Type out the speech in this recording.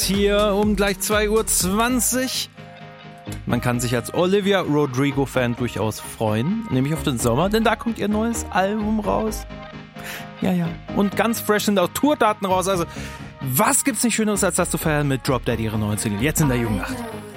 Hier um gleich 2:20 Uhr. Man kann sich als Olivia Rodrigo-Fan durchaus freuen, nämlich auf den Sommer, denn da kommt ihr neues Album raus. Ja. Und ganz fresh sind auch Tourdaten raus. Also, was gibt's nicht Schöneres, als das zu feiern mit Drop Dead, ihre neuen Single, jetzt in der Jugendnacht.